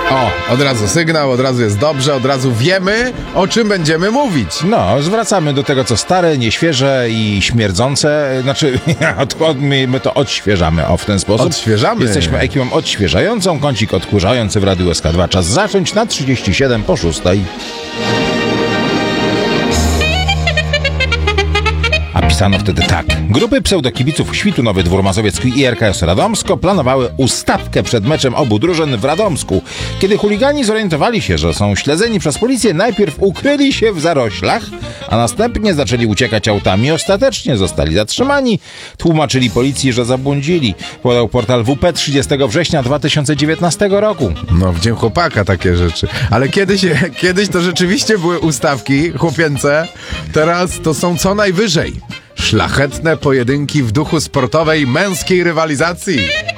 O, od razu sygnał, od razu jest dobrze, od razu wiemy, o czym będziemy mówić. No, zwracamy do tego, co stare, nieświeże i śmierdzące. Znaczy, my to odświeżamy, w ten sposób. Odświeżamy. Jesteśmy ekipą odświeżającą, kącik odkurzający w Radiu SK2. Czas zacząć na 37 po 6. A pisano wtedy tak. Grupy pseudokibiców Świtu Nowy Dwór Mazowiecki i RKS Radomsko planowały ustawkę przed meczem obu drużyn w Radomsku. Kiedy chuligani zorientowali się, że są śledzeni przez policję, najpierw ukryli się w zaroślach, a następnie zaczęli uciekać autami. Ostatecznie zostali zatrzymani. Tłumaczyli policji, że zabłądzili. Podał portal WP 30 września 2019 roku. No, w Dzień Chłopaka takie rzeczy. Ale kiedyś to rzeczywiście były ustawki chłopięce. Teraz to są co najwyżej szlachetne pojedynki w duchu sportowej męskiej rywalizacji.